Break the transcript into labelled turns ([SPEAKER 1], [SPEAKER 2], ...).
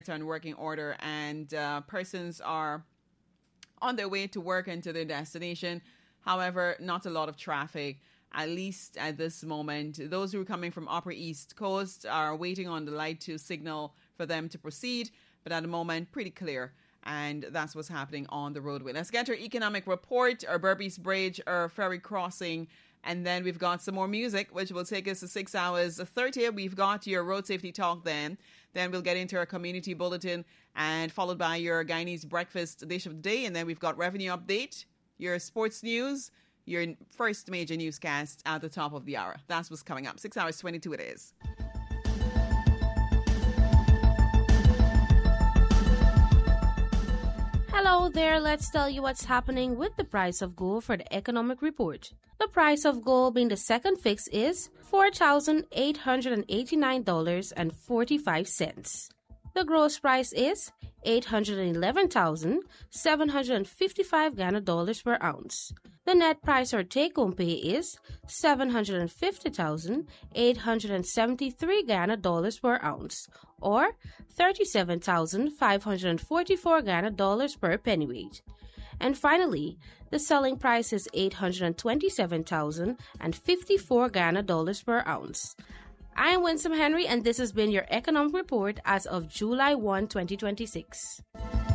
[SPEAKER 1] in working order, and persons are on their way to work and to their destination. However, not a lot of traffic, at least at this moment. Those who are coming from Upper East Coast are waiting on the light to signal for them to proceed, but at the moment, pretty clear. And that's what's happening on the roadway. Let's get our economic report, our Berbice Bridge, our ferry crossing, and then we've got some more music, which will take us to 6 hours 30. We've got your road safety talk then. Then we'll get into our community bulletin, and followed by your Guyanese breakfast dish of the day. And then we've got revenue update, your sports news, your first major newscast at the top of the hour. That's what's coming up. 6 hours 22 it is.
[SPEAKER 2] Hello there, let's tell you what's happening with the price of gold for the economic report. The price of gold being the second fix is $4,889.45. The gross price is $811,755 Ghana dollars per ounce. The net price or take-home pay is $750,873 Ghana dollars per ounce, or $37,544 Ghana dollars per pennyweight. And finally, the selling price is $827,054 Ghana dollars per ounce. I am Winsome Henry, and this has been your Economic Report as of July 1, 2026.